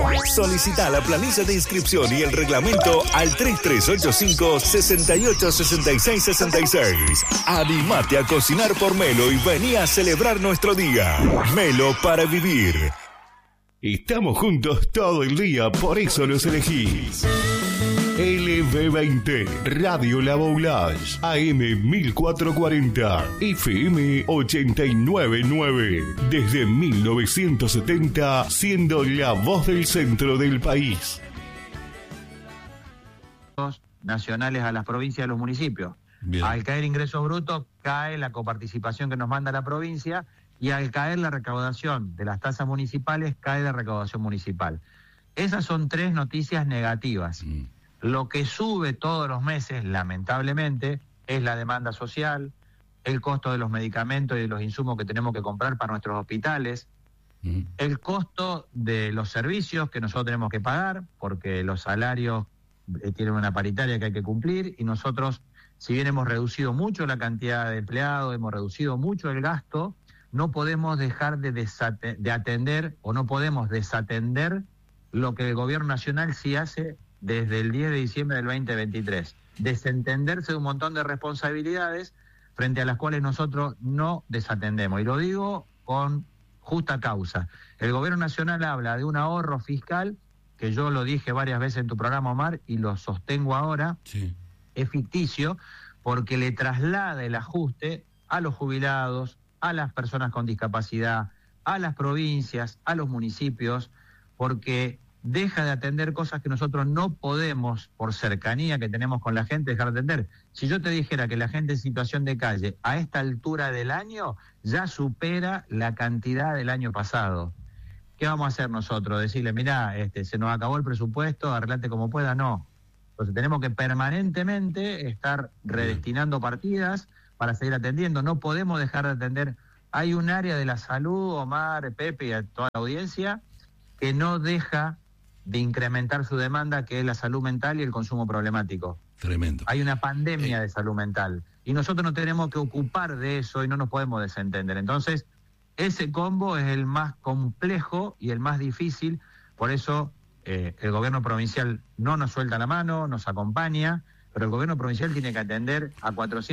Solicita la planilla de inscripción y el reglamento al 3385-686666. Animate a cocinar por Melo y vení a celebrar nuestro día. Melo para vivir. Estamos juntos todo el día, por eso los elegís. LB20, Radio La Boulage, AM 1440, FM 899. Desde 1970, siendo la voz del centro del país. Nacionales a las provincias y a los municipios. Bien. Al caer ingresos brutos, cae la coparticipación que nos manda la provincia, y al caer la recaudación de las tasas municipales, cae la recaudación municipal. Esas son tres noticias negativas. Lo que sube todos los meses, lamentablemente, es la demanda social, el costo de los medicamentos y de los insumos que tenemos que comprar para nuestros hospitales, el costo de los servicios que nosotros tenemos que pagar, porque los salarios tienen una paritaria que hay que cumplir, y nosotros, si bien hemos reducido mucho la cantidad de empleados, hemos reducido mucho el gasto, no podemos dejar de atender, o no podemos desatender lo que el gobierno nacional sí hace desde el 10 de diciembre del 2023. Desentenderse de un montón de responsabilidades frente a las cuales nosotros no desatendemos. Y lo digo con justa causa. El gobierno nacional habla de un ahorro fiscal, que yo lo dije varias veces en tu programa, Omar, y lo sostengo ahora. Sí. Es ficticio, porque le traslada el ajuste a los jubilados, a las personas con discapacidad, a las provincias, a los municipios, porque deja de atender cosas que nosotros no podemos, por cercanía que tenemos con la gente, dejar de atender. Si yo te dijera que la gente en situación de calle a esta altura del año ya supera la cantidad del año pasado, ¿qué vamos a hacer nosotros? Decirle, mirá, se nos acabó el presupuesto, arreglate como pueda. No. Entonces tenemos que permanentemente estar redestinando partidas para seguir atendiendo. No podemos dejar de atender. Hay un área de la salud, Omar, Pepe y a toda la audiencia, que no deja de incrementar su demanda, que es la salud mental y el consumo problemático. Tremendo. Hay una pandemia de salud mental y nosotros nos tenemos que ocupar de eso y no nos podemos desentender. Entonces, ese combo es el más complejo y el más difícil. Por eso el gobierno provincial no nos suelta la mano, nos acompaña, pero el gobierno provincial tiene que atender a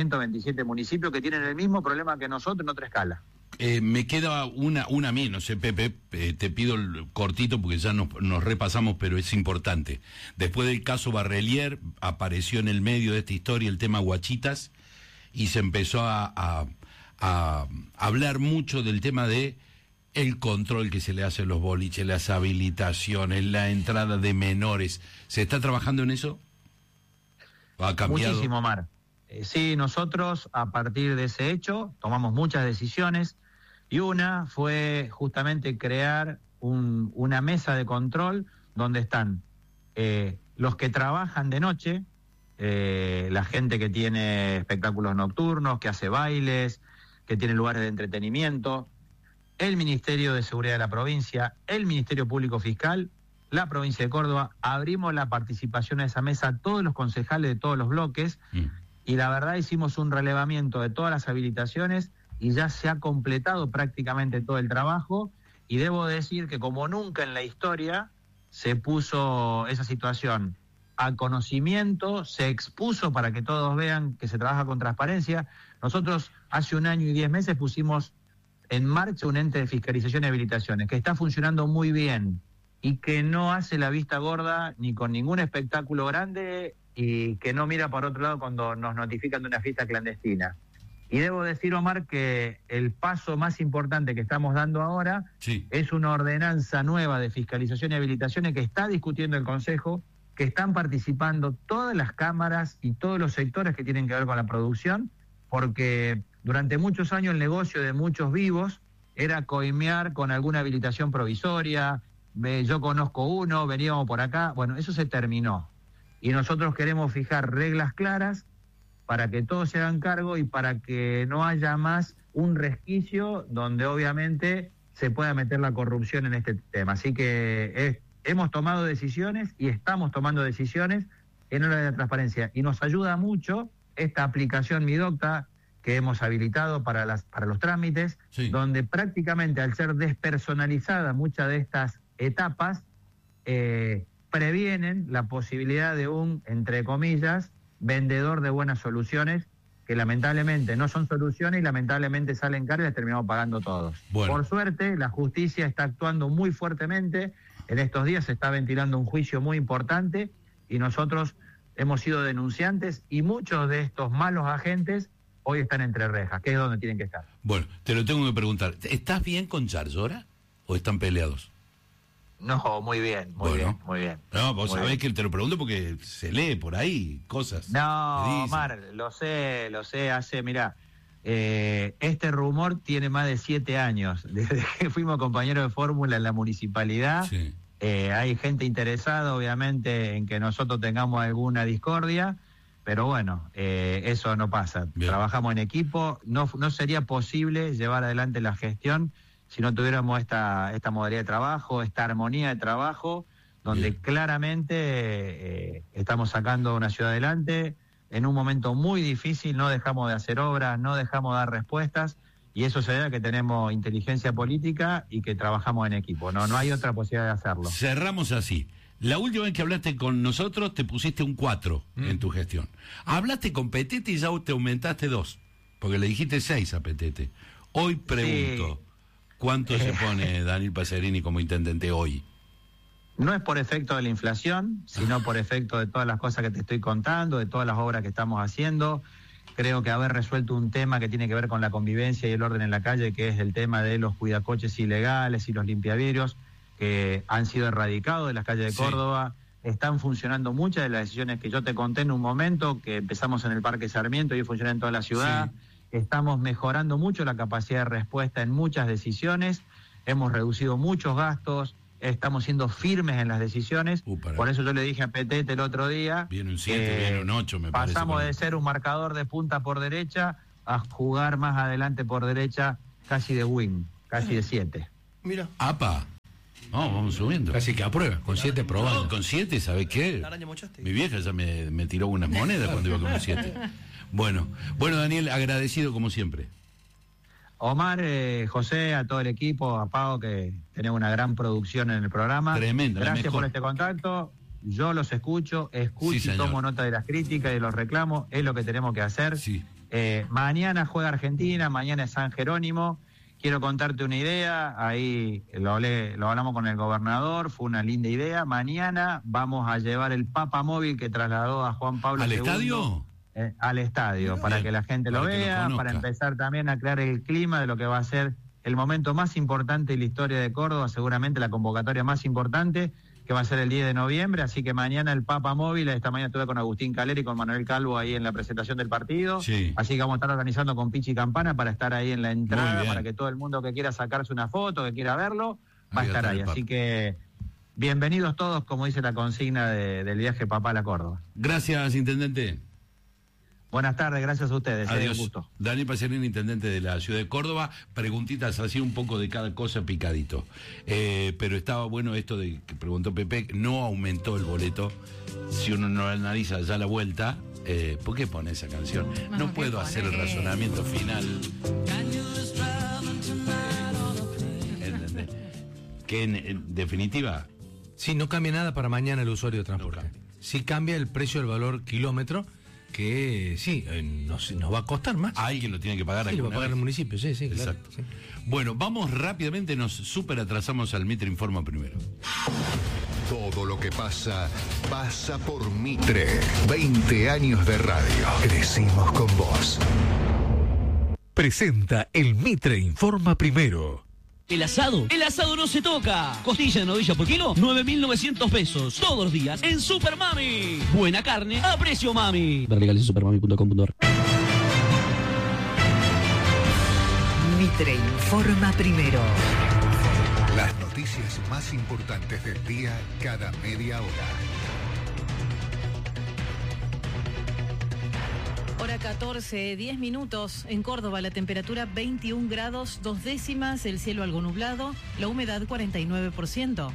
427 municipios que tienen el mismo problema que nosotros en otra escala. Me queda una menos, Pepe, te pido cortito porque ya nos repasamos, pero es importante. Después del caso Barrelier, apareció en el medio de esta historia el tema Guachitas, y se empezó a hablar mucho del tema de el control que se le hace a los boliches, las habilitaciones, la entrada de menores. ¿Se está trabajando en eso? ¿Ha cambiado? Muchísimo, Omar. Sí, nosotros a partir de ese hecho tomamos muchas decisiones, y una fue justamente crear una mesa de control donde están los que trabajan de noche, la gente que tiene espectáculos nocturnos, que hace bailes, que tiene lugares de entretenimiento, el Ministerio de Seguridad de la provincia, el Ministerio Público Fiscal, la provincia de Córdoba. Abrimos la participación a esa mesa a todos los concejales de todos los bloques, y la verdad hicimos un relevamiento de todas las habilitaciones y ya se ha completado prácticamente todo el trabajo, y debo decir que como nunca en la historia se puso esa situación a conocimiento, se expuso para que todos vean que se trabaja con transparencia. Nosotros hace 1 año y 10 meses pusimos en marcha un ente de fiscalización y habilitaciones que está funcionando muy bien y que no hace la vista gorda ni con ningún espectáculo grande, y que no mira por otro lado cuando nos notifican de una fiesta clandestina. Y debo decir, Omar, que el paso más importante que estamos dando ahora es una ordenanza nueva de fiscalización y habilitaciones que está discutiendo el Consejo, que están participando todas las cámaras y todos los sectores que tienen que ver con la producción, porque durante muchos años el negocio de muchos vivos era coimear con alguna habilitación provisoria. Yo conozco uno, veníamos por acá. Bueno, eso se terminó. Y nosotros queremos fijar reglas claras para que todos se hagan cargo y para que no haya más un resquicio donde obviamente se pueda meter la corrupción en este tema. Así que hemos tomado decisiones y estamos tomando decisiones en hora de la transparencia. Y nos ayuda mucho esta aplicación Mi Docta que hemos habilitado para los trámites, donde prácticamente al ser despersonalizada muchas de estas etapas, previenen la posibilidad de un, entre comillas, vendedor de buenas soluciones, que lamentablemente no son soluciones y lamentablemente salen caras y las terminamos pagando todos. Bueno. Por suerte, la justicia está actuando muy fuertemente. En estos días se está ventilando un juicio muy importante y nosotros hemos sido denunciantes y muchos de estos malos agentes hoy están entre rejas, que es donde tienen que estar. Bueno, te lo tengo que preguntar. ¿Estás bien con Charzora o están peleados? No, muy bien, muy bien. No, vos Muy sabés bien. que te lo pregunto porque se lee por ahí cosas. No, que dicen. Omar, lo sé, mirá, este rumor tiene más de 7 años, desde que fuimos compañeros de fórmula en la municipalidad. Sí. Hay gente interesada, obviamente, en que nosotros tengamos alguna discordia, pero bueno, eso no pasa. Bien. Trabajamos en equipo, no sería posible llevar adelante la gestión si no tuviéramos esta modalidad de trabajo, esta armonía de trabajo, donde Bien. claramente estamos sacando una ciudad adelante. En un momento muy difícil, no dejamos de hacer obras, no dejamos de dar respuestas, y eso se debe a que tenemos inteligencia política y que trabajamos en equipo. No hay otra posibilidad de hacerlo. Cerramos así. La última vez que hablaste con nosotros te pusiste un 4 en tu gestión. Hablaste con Petete y ya te aumentaste 2, porque le dijiste 6 a Petete. Hoy pregunto, ¿cuánto se pone Daniel Pacerini como intendente hoy? No es por efecto de la inflación, sino por efecto de todas las cosas que te estoy contando, de todas las obras que estamos haciendo. Creo que haber resuelto un tema que tiene que ver con la convivencia y el orden en la calle, que es el tema de los cuidacoches ilegales y los limpiavidrios, que han sido erradicados de las calles de Sí. Córdoba. Están funcionando muchas de las decisiones que yo te conté en un momento, que empezamos en el Parque Sarmiento y hoy funcionan en toda la ciudad. Sí. Estamos mejorando mucho la capacidad de respuesta en muchas decisiones. Hemos reducido muchos gastos. Estamos siendo firmes en las decisiones. Por eso yo le dije a Petete el otro día. Viene un 7, viene un 8, me parece. Pasamos de ser un marcador de punta por derecha a jugar más adelante por derecha, casi de wing, casi de 7. Mira. ¡Apa! No, vamos subiendo. Casi que aprueba, con 7 probando. No, con 7, ¿sabés qué? La araña mochaste. Mi vieja ya me tiró unas monedas cuando iba con un 7. Bueno, Daniel, agradecido como siempre. Omar, José, a todo el equipo, a Pau, que tenemos una gran producción en el programa. Tremenda, la Gracias mejor. por este contacto. Yo los escucho Sí, y señor. tomo nota de las críticas y de los reclamos. Es lo que tenemos que hacer. Sí. Mañana juega Argentina, mañana es San Jerónimo. Quiero contarte una idea, ahí lo hablamos con el gobernador, fue una linda idea. Mañana vamos a llevar el Papa Móvil que trasladó a Juan Pablo ¿Al II. estadio? Al estadio, para Bien, que la gente lo para que lo vea, conozca. para empezar también a crear el clima de lo que va a ser el momento más importante de la historia de Córdoba, seguramente la convocatoria más importante, que va a ser el 10 de noviembre, así que mañana el Papa Móvil, esta mañana estuve con Agustín Calera y con Manuel Calvo ahí en la presentación del partido, Sí. así que vamos a estar organizando con Pichi Campana para estar ahí en la Muy entrada, bien. para que todo el mundo que quiera sacarse una foto, que quiera verlo, va a Ahí estar está ahí, el Papa. así que bienvenidos todos, como dice la consigna del viaje papal a Córdoba. Gracias, intendente. Buenas tardes, gracias a ustedes, un Adiós. gusto. Daniel Pacerini, intendente de la ciudad de Córdoba. Preguntitas así, un poco de cada cosa picadito. Pero estaba bueno esto de que preguntó Pepe, no aumentó el boleto. Si uno no analiza ya la vuelta, ¿por qué pone esa canción? No ¿qué puedo pone? hacer el razonamiento final. ¿Entendés? Que en definitiva, Sí, no cambia nada para mañana el usuario de transporte. No cambia. Sí cambia el precio del valor kilómetro, que sí, nos va a costar más. alguien lo tiene que pagar. Sí, lo va a alguna pagar vez. el municipio, sí, claro. Exacto. Sí. Bueno, vamos rápidamente, nos súper atrasamos al Mitre Informa primero. Todo lo que pasa, pasa por Mitre. 20 años de radio. Crecimos con vos. Presenta el Mitre Informa primero. El asado no se toca. Costilla de novilla por kilo, 9.900 pesos. Todos los días en Super Mami. Buena carne a precio mami. Ver legales en supermami.com.ar. Mitre informa primero. Las noticias más importantes del día cada media hora. Hora 14, 10 minutos. En Córdoba la temperatura 21 grados, 2 décimas, el cielo algo nublado, la humedad 49%.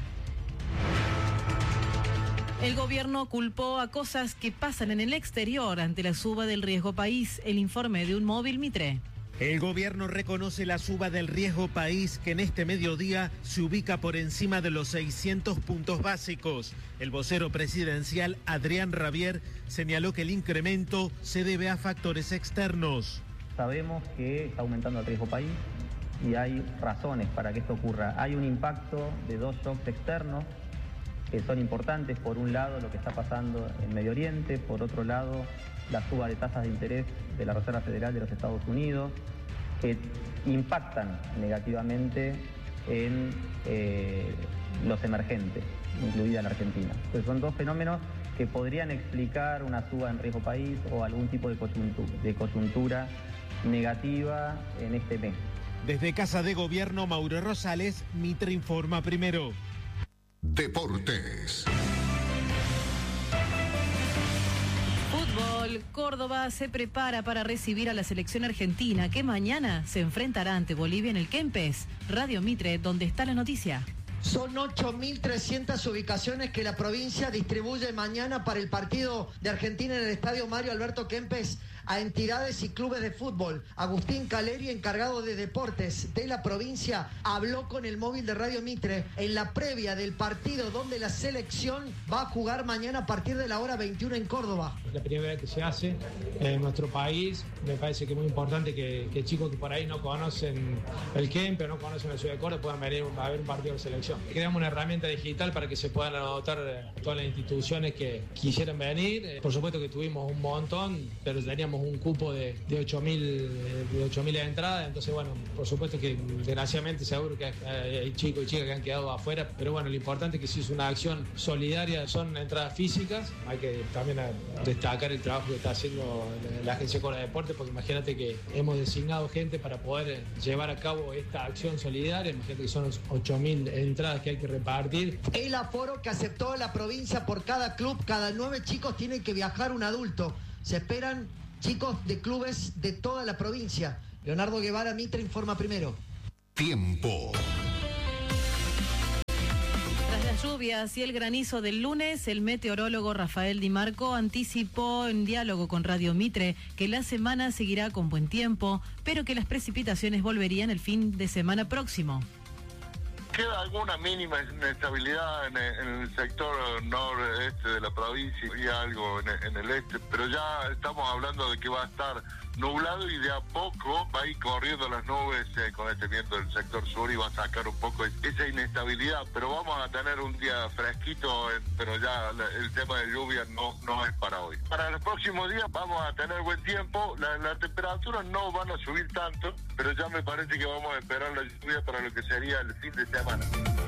El gobierno culpó a cosas que pasan en el exterior ante la suba del riesgo país. El informe de un móvil Mitre. El gobierno reconoce la suba del riesgo país que en este mediodía se ubica por encima de los 600 puntos básicos. El vocero presidencial Adrián Rabier señaló que el incremento se debe a factores externos. Sabemos que está aumentando el riesgo país y hay razones para que esto ocurra. Hay un impacto de dos shocks externos que son importantes. Por un lado, lo que está pasando en Medio Oriente, por otro lado, la suba de tasas de interés de la Reserva Federal de los Estados Unidos, que impactan negativamente en los emergentes, incluida la Argentina. Entonces son dos fenómenos que podrían explicar una suba en riesgo país o algún tipo de coyuntura negativa en este mes. Desde Casa de Gobierno, Mauro Rosales, Mitre Informa Primero. Deportes. Fútbol. Córdoba se prepara para recibir a la selección argentina que mañana se enfrentará ante Bolivia en el Kempes. Radio Mitre, donde está la noticia. Son 8.300 ubicaciones que la provincia distribuye mañana para el partido de Argentina en el Estadio Mario Alberto Kempes a entidades y clubes de fútbol. Agustín Caleri, encargado de deportes de la provincia, habló con el móvil de Radio Mitre en la previa del partido donde la selección va a jugar mañana a partir de la hora 21 en Córdoba. Es la primera vez que se hace en nuestro país. Me parece que es muy importante que chicos que por ahí no conocen el Kempes o no conocen la ciudad de Córdoba puedan venir a ver un partido de selección. Creamos una herramienta digital para que se puedan anotar todas las instituciones que quisieran venir. Por supuesto que tuvimos un montón, pero teníamos un cupo de 8.000 entradas. Entonces, bueno, por supuesto que desgraciadamente seguro que hay chicos y chicas que han quedado afuera. Pero bueno, lo importante es que si es una acción solidaria, son entradas físicas. Hay que también destacar el trabajo que está haciendo la Agencia Córdoba de Deportes, porque imagínate que hemos designado gente para poder llevar a cabo esta acción solidaria. Imagínate que son 8.000 entradas que hay que repartir. El aforo que aceptó la provincia por cada club, cada 9 chicos tienen que viajar un adulto. Se esperan chicos de clubes de toda la provincia. Leonardo Guevara, Mitre Informa Primero. Tiempo. Tras las lluvias y el granizo del lunes, el meteorólogo Rafael Di Marco anticipó en diálogo con Radio Mitre que la semana seguirá con buen tiempo, pero que las precipitaciones volverían el fin de semana próximo. Queda alguna mínima inestabilidad en el sector noreste de la provincia y algo en el este, pero ya estamos hablando de que va a estar nublado y de a poco va a ir corriendo las nubes con este viento del sector sur y va a sacar un poco esa inestabilidad, pero vamos a tener un día fresquito, pero ya el tema de lluvia no es para hoy. Para los próximos días vamos a tener buen tiempo, las temperaturas no van a subir tanto, pero ya me parece que vamos a esperar la lluvia para lo que sería el fin de semana.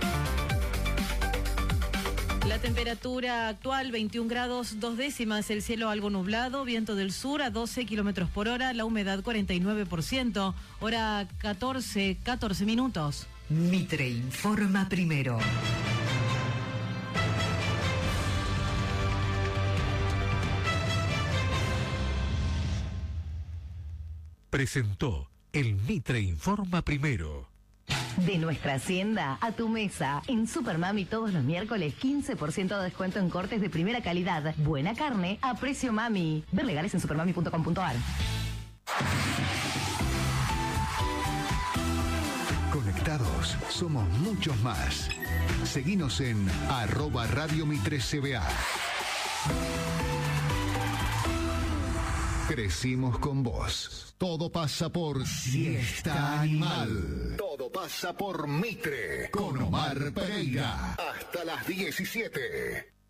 La temperatura actual 21 grados 2 décimas, el cielo algo nublado, viento del sur a 12 kilómetros por hora, la humedad 49%, hora 14 minutos. Mitre Informa Primero. Presentó el Mitre Informa Primero. De nuestra hacienda a tu mesa. En Supermami todos los miércoles 15% de descuento en cortes de primera calidad. Buena carne a precio mami. Ver legales en supermami.com.ar. Conectados somos muchos más. Seguinos en @Radio Mitre CBA. Crecimos con vos. Todo pasa por Siesta Animal. Todo pasa por Mitre. Con Omar Pereira. Hasta las 17.